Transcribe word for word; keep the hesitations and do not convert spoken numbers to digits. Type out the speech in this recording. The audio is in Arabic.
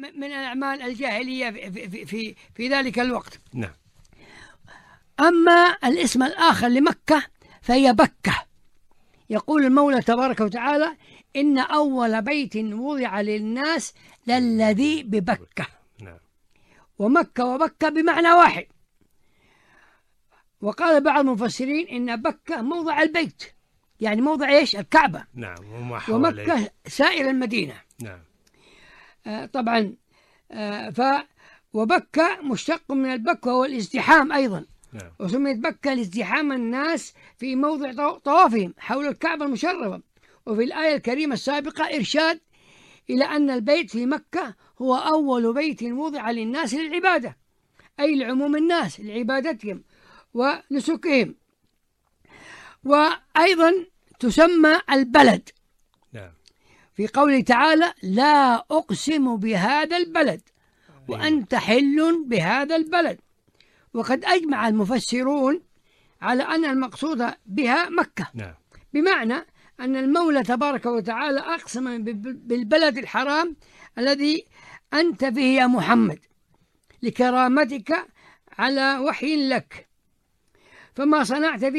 من الأعمال الجاهلية في, في, في, في ذلك الوقت. نعم. أما الاسم الآخر لمكة فهي بكة. يقول المولى تبارك وتعالى: إن أول بيت وضع للناس للذي ببكة. نعم. ومكة وبكة بمعنى واحد. وقال بعض المفسرين إن بكة موضع البيت، يعني موضع إيش؟ الكعبة. نعم. ومكة سائر المدينة. نعم. آه طبعا. آه ف وبكة مشتق من البك وهو الازدحام أيضا. نعم. وسميت بكة لازدحام الناس في موضع طوافهم حول الكعبة المشرفة. وفي الآية الكريمة السابقة إرشاد إلى أن البيت في مكة هو أول بيت وضع للناس للعبادة، أي لعموم الناس لعبادتهم ونسكهم. وأيضا تسمى البلد. نعم. في قوله تعالى: لا أقسم بهذا البلد وأنت حل بهذا البلد. وقد أجمع المفسرون على أن المقصود بها مكة. نعم. بمعنى أن المولى تبارك وتعالى أقسم بالبلد الحرام الذي أنت فيه يا محمد لكرامتك على وحي لك، فما صنعت فيه